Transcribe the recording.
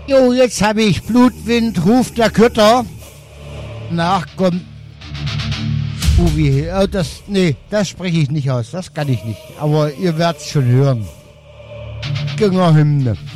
Jo, jetzt habe ich Blutwind, Ruf der Götter. Nach kommt Uwe. Oh, das spreche ich nicht aus. Das kann ich nicht. Aber ihr werdet es schon hören. Gängerhymne.